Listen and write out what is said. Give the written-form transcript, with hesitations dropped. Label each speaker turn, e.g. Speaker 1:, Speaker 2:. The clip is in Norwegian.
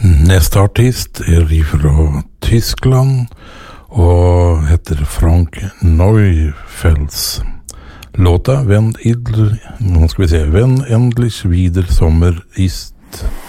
Speaker 1: Neste artist fra Tyskland og heter Frank Neufels. Låta Wenn endlich wieder Sommer ist.